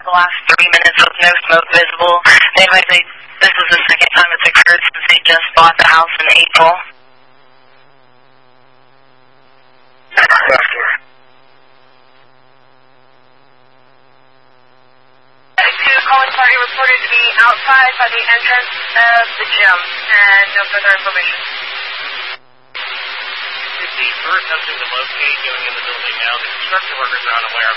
the last 3 minutes with no smoke visible. This is the second time it's occurred since they just bought the house in April. Calling party reported to be outside by the entrance of the gym, and no further information. Is the first attempting to locate going in the building now? The construction workers are unaware of